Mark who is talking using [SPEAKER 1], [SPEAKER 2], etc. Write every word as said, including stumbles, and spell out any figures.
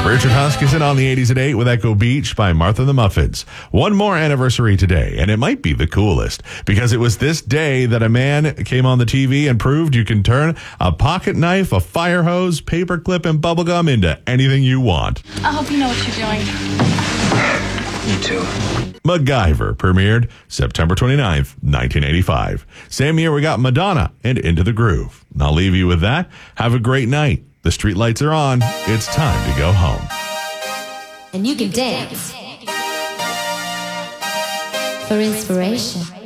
[SPEAKER 1] Richard Huskisson on the eighties at eight with Echo Beach by Martha and the Muffins. One more anniversary today, and it might be the coolest, because it was this day that a man came on the T V and proved you can turn a pocket knife, a fire hose, paper clip, and bubblegum into anything you want.
[SPEAKER 2] I hope you know what you're doing.
[SPEAKER 3] You too.
[SPEAKER 1] MacGyver premiered September twenty-ninth, nineteen eighty-five. Same year we got Madonna and Into the Groove. And I'll leave you with that. Have a great night. The streetlights are on. It's time to go home.
[SPEAKER 4] And you can dance for inspiration.